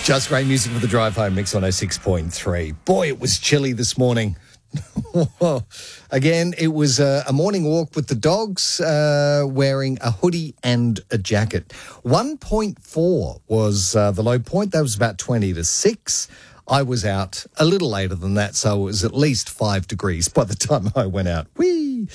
Just great music for the drive home, Mix 106.3. Boy, it was chilly this morning. Again, it was a morning walk with the dogs, wearing a hoodie and a jacket. 1.4 was the low point. That was about 20 to 6. I was out a little later than that, so it was at least 5 degrees by the time I went out. Whee!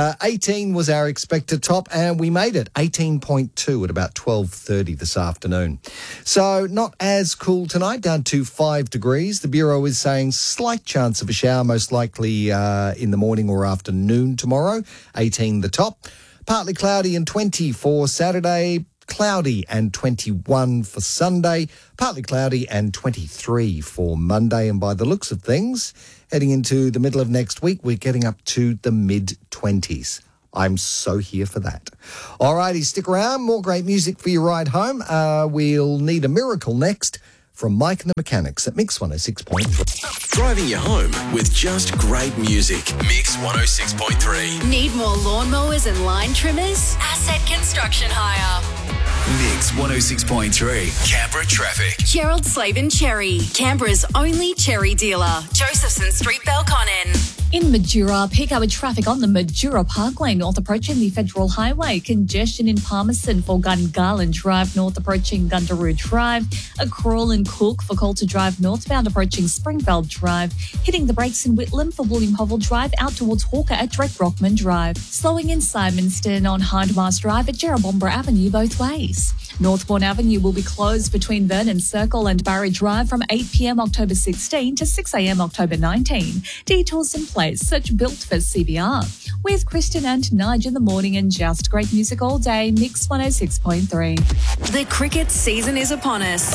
18 was our expected top, and we made it 18.2 at about 12:30 this afternoon. So not as cool tonight, down to 5 degrees. The Bureau is saying slight chance of a shower, most likely in the morning or afternoon tomorrow. 18 the top. Partly cloudy and 20 for Saturday. Cloudy and 21 for Sunday, partly cloudy and 23 for Monday. And by the looks of things, heading into the middle of next week, we're getting up to the mid-20s. I'm so here for that. All righty, stick around. More great music for your ride home. We'll need a miracle next from Mike and the Mechanics at Mix 106.3. Driving you home with just great music. Mix 106.3. Need more lawnmowers and line trimmers? Asset Construction Hire. Mix 106.3. Canberra traffic. Gerald Slavin Cherry, Canberra's only cherry dealer. Josephson Street, Belconnen. In Madura, peak hour traffic on the Madura Parkway north approaching the Federal Highway. Congestion in Palmerston for Gungahlin Drive north approaching Gundaroo Drive. A crawl in Cook for Coulter Drive northbound approaching Springvale Drive. Hitting the brakes in Whitlam for William Hovell Drive out towards Hawker at Drake Brockman Drive. Slowing in Simonston on Hindmarsh Drive at Jerrabomber Avenue both ways. Northbourne Avenue will be closed between Vernon Circle and Barry Drive from 8 p.m. October 16 to 6 a.m. October 19. Detours in place. Search Built for CBR. With Kristen and Nige in the morning and just great music all day. Mix 106.3. The cricket season is upon us.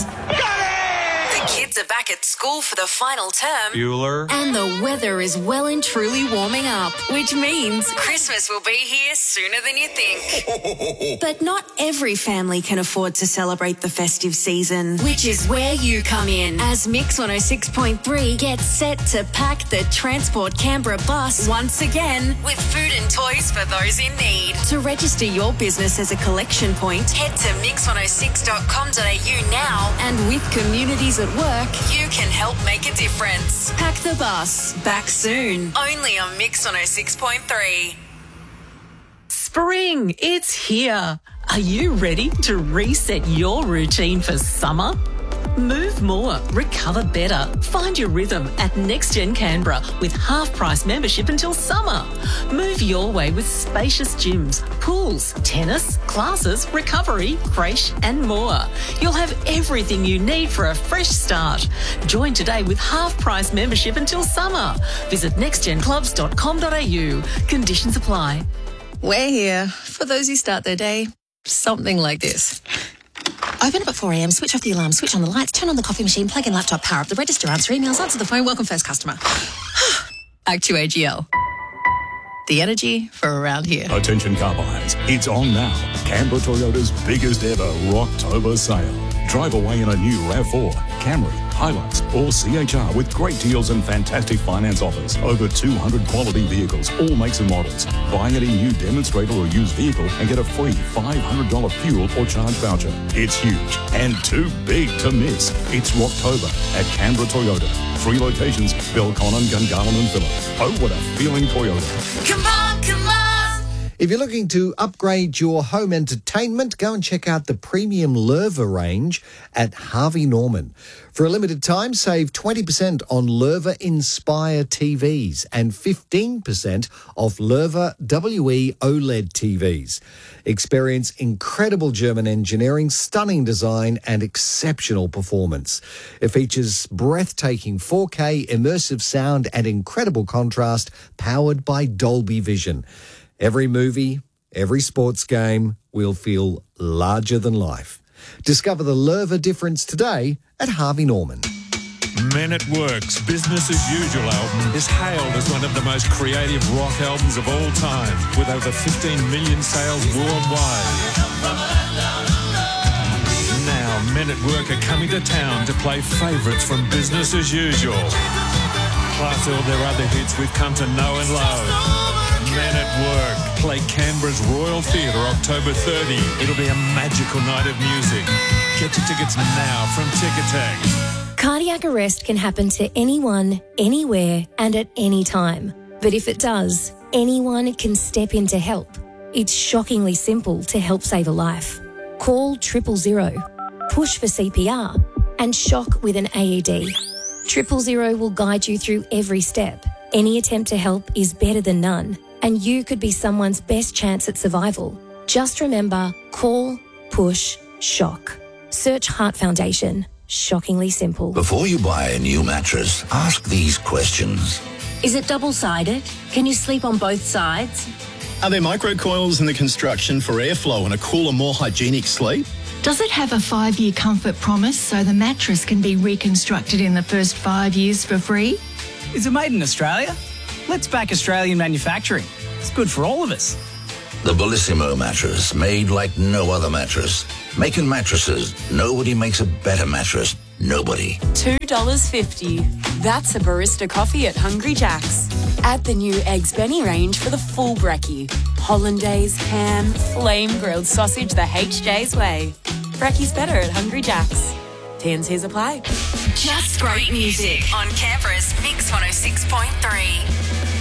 The kids are back at school for the final term. Bueller. And the weather is well and truly warming up, which means Christmas will be here sooner than you think. But not every family can afford to celebrate the festive season, which is where you come in. As Mix 106.3 gets set to pack the Transport Canberra bus once again with food and toys for those in need. To register your business as a collection point, head to mix106.com.au now, and with communities at work, you can help make a difference. Pack the bus. Back soon. Only on Mix 106.3. Spring, it's here. Are you ready to reset your routine for summer? Move more, recover better. Find your rhythm at NextGen Canberra with half-price membership until summer. Move your way with spacious gyms, pools, tennis, classes, recovery, creche and more. You'll have everything you need for a fresh start. Join today with half-price membership until summer. Visit nextgenclubs.com.au. Conditions apply. We're here for those who start their day something like this. Open up at 4 a.m, switch off the alarm, switch on the lights, turn on the coffee machine, plug in laptop, power up the register, answer emails, answer the phone, welcome first customer. Act 2 AGL. The energy for around here. Attention car buyers, it's on now. Canberra Toyota's biggest ever Rocktober sale. Drive away in a new RAV4, Camry, Hilux or CHR with great deals and fantastic finance offers. Over 200 quality vehicles, all makes and models. Buy any new demonstrator or used vehicle and get a free $500 fuel or charge voucher. It's huge and too big to miss. It's Rocktober at Canberra Toyota. 3 locations, Belconnen, Gungahlin and Phillip. Oh, what a feeling Toyota. Come on, come on. If you're looking to upgrade your home entertainment, go and check out the premium Lerva range at Harvey Norman. For a limited time, save 20% on Lerva Inspire TVs and 15% off Lerva WE OLED TVs. Experience incredible German engineering, stunning design and exceptional performance. It features breathtaking 4K immersive sound and incredible contrast powered by Dolby Vision. Every movie, every sports game will feel larger than life. Discover the Lerva difference today at Harvey Norman. Men at Work's Business as Usual album is hailed as one of the most creative rock albums of all time, with over 15 million sales worldwide. Now, Men at Work are coming to town to play favourites from Business as Usual, plus all their other hits we've come to know and love. Men at Work play Canberra's Royal Theatre October 30. It'll be a magical night of music. Get your tickets now from Ticketek. Cardiac arrest can happen to anyone, anywhere, and at any time. But if it does, anyone can step in to help. It's shockingly simple to help save a life. Call 000, push for CPR, and shock with an AED. 000 will guide you through every step. Any attempt to help is better than none, and you could be someone's best chance at survival. Just remember, call, push, shock. Search Heart Foundation. Shockingly simple. Before you buy a new mattress, ask these questions. Is it double-sided? Can you sleep on both sides? Are there microcoils in the construction for airflow and a cooler, more hygienic sleep? Does it have a 5-year comfort promise so the mattress can be reconstructed in the first 5 years for free? Is it made in Australia? Let's back Australian manufacturing. It's good for all of us. The Bellissimo mattress, made like no other mattress. Making mattresses, nobody makes a better mattress. Nobody. $2.50. That's a barista coffee at Hungry Jack's. Add the new Eggs Benny range for the full brekkie. Hollandaise, ham, flame grilled sausage the HJ's way. Brekkie's better at Hungry Jack's. T&Cs apply. Just great music on Canberra's Mix 106.3.